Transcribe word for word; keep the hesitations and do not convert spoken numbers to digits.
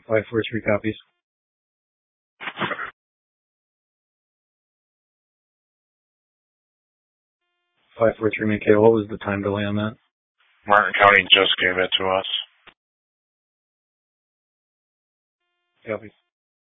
five four three copies. five four three McKay, what was the time delay on that? Martin County just gave it to us. Copy.